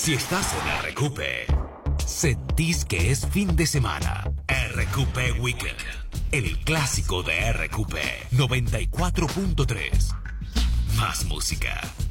Si estás en RQP, sentís que es fin de semana. RQP Weekend, el clásico de RQP 94.3. Más música.